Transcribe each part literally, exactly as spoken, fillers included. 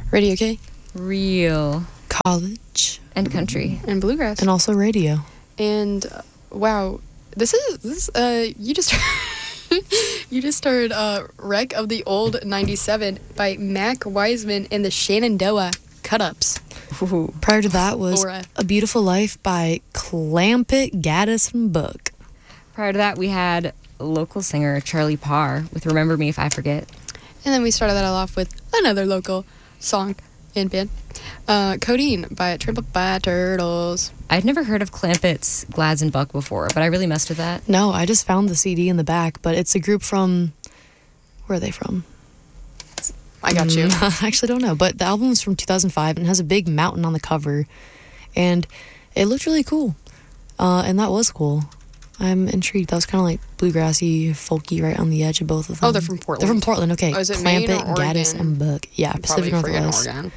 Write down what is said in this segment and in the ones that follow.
Radio K. Real. College. And country. And bluegrass. And also radio. And, uh, wow, this is, this, uh, you just... You just heard uh, Wreck of the Old ninety-seven by Mac Wiseman and the Shenandoah Cut-Ups. Ooh. Prior to that was Laura. A Beautiful Life by Clampett, Gaddis, and Book. Prior to that, we had local singer Charlie Parr with Remember Me If I Forget. And then we started that all off with another local song and band, uh, Codeine by Trampled by Turtles. I'd never heard of Clampett's Glads and Buck before, but I really messed with that. No, I just found the C D in the back, but it's a group from... Where are they from? I got you. Mm, I actually don't know, but the album is from two thousand five and has a big mountain on the cover, and it looked really cool, uh, and that was cool. I'm intrigued. That was kind of like bluegrassy, folky, right on the edge of both of them. Oh, they're from Portland. They're from Portland, okay. Oh, is it Maine or Clampett, Gaddis, Oregon? and Book. Yeah, Pacific Probably friggin' Northwest. Oregon.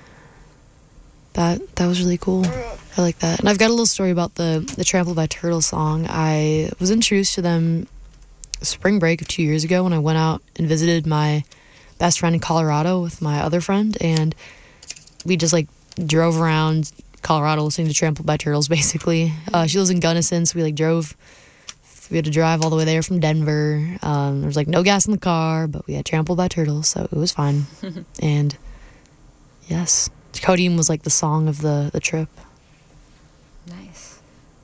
That that was really cool. I like that. And I've got a little story about the the Trampled by Turtles song. I was introduced to them spring break of two years ago when I went out and visited my best friend in Colorado with my other friend, and we just like drove around Colorado listening to Trampled by Turtles basically. Uh, she lives in Gunnison, so we like drove we had to drive all the way there from Denver. Um, there was like no gas in the car, but we had Trampled by Turtles, so it was fine. And yes, Codeine was like the song of the, the trip. Nice.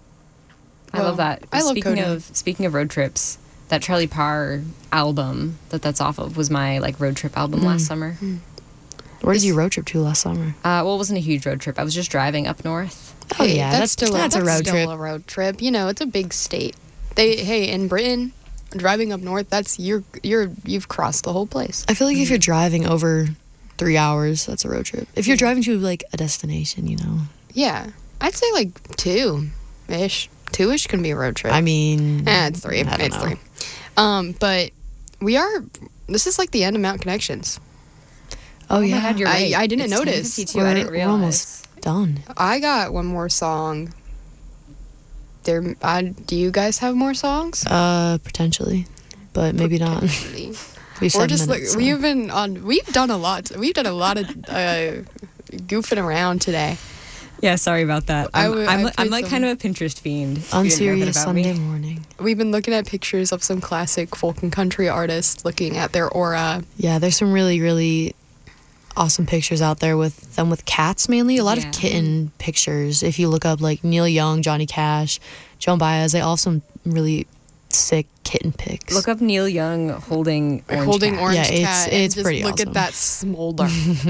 I Well, love that. I love speaking Codeine. of speaking of road trips, that Charlie Parr album that that's off of was my like road trip album Mm. last summer. Where did This- you road trip to last summer? Uh, well, it wasn't a huge road trip. I was just driving up north. Oh, Hey, yeah, that's, that's- still that's a that's road still trip. a road trip. You know, it's a big state. They hey in Britain, driving up north. That's you're you're you've crossed the whole place. I feel like if you're driving over three hours, that's a road trip. If you're driving to like a destination, you know. Yeah, I'd say like two ish. Two ish can be a road trip. I mean, Eh, it's three. I don't It's know. three. Um, but we are. This is like the end of Mount Connections. Oh, my yeah, God, you're I- right. I didn't It's ten notice. fifty-two. we're, I didn't we're realize. almost done. I got one more song. There. I, do you guys have more songs? Uh, potentially, but maybe not. Potentially. We We're just like we've been on. We've done a lot. We've done a lot of uh, goofing around today. Yeah, sorry about that. I I'm, would- I'm, I I'm played like some- kind of a Pinterest fiend. if on you didn't know that serious about me. Sunday morning. We've been looking at pictures of some classic folk and country artists, looking at their aura. Yeah, there's some really really awesome pictures out there with them with cats mainly. A lot Yeah. of kitten pictures. If you look up like Neil Young, Johnny Cash, Joan Baez, they all have some really sick kitten pics. Look up Neil Young holding orange holding cat. orange Yeah, it's- cat. and it's just pretty look awesome. at that smolder.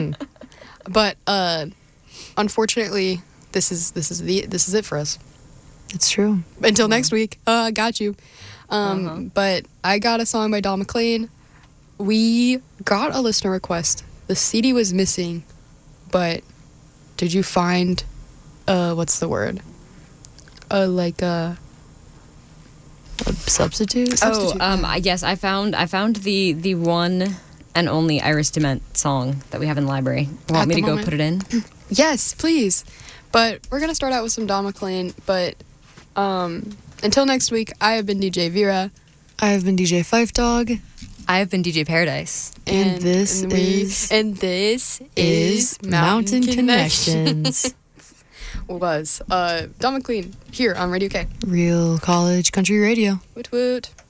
But uh, unfortunately, this is this is the this is it for us. It's true. Until next week. Uh, got you. Um, Uh-huh. But I got a song by Don McLean. We got a listener request. The C D was missing, but did you find uh what's the word? Uh, like uh. A substitute. Oh, Substitute, um, yeah. I- yes, I found I found the the one and only Iris Dement song that we have in the library. You want At me the to go moment. put it in? Yes, please. But we're gonna start out with some Don McLean. But um, until next week, I have been D J Vera, I have been D J Fife Dog. I have been D J Paradise. And this and we- is- and this Is Mountain Connections. was uh Don McLean here on Radio K. Real college country radio. Woot woot.